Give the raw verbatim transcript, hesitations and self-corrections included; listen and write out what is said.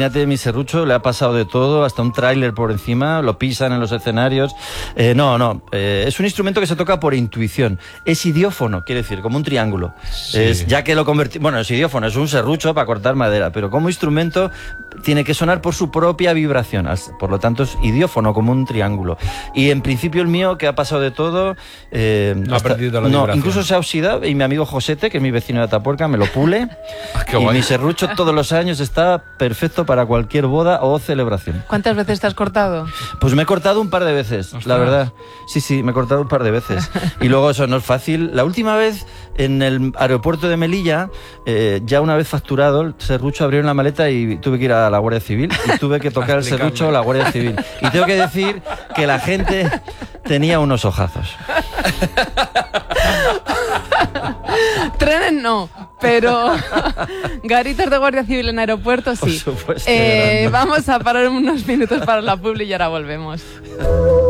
imagínate, mi serrucho le ha pasado de todo, hasta un tráiler por encima, lo pisan en los escenarios. Eh, no, no, eh, es un instrumento que se toca por intuición. Es idiófono, quiere decir, como un triángulo. Sí. Es, ya que lo convertí, bueno, es idiófono, es un serrucho para cortar madera, pero como instrumento tiene que sonar por su propia vibración. Por lo tanto, es idiófono, como un triángulo. Y en principio el mío, que ha pasado de todo... Eh, no hasta, ha perdido la no, vibración. Incluso se ha oxidado, y mi amigo Josete, que es mi vecino de Atapuerca, me lo pule. Ah, qué y guay. mi serrucho todos los años está perfecto para cualquier boda o celebración. ¿Cuántas veces te has cortado? Pues me he cortado un par de veces, Ostras. la verdad. Sí, sí, me he cortado un par de veces. Y luego eso no es fácil. La última vez, en el aeropuerto de Melilla, eh, ya una vez facturado, el serrucho abrió la maleta y tuve que ir a la Guardia Civil y tuve que tocar el serrucho a la Guardia Civil. Y tengo que decir que la gente tenía unos ojazos. Trenes no, pero garitas de Guardia Civil en aeropuertos sí. Por supuesto. Eh, vamos a parar unos minutos para la publi y ahora volvemos.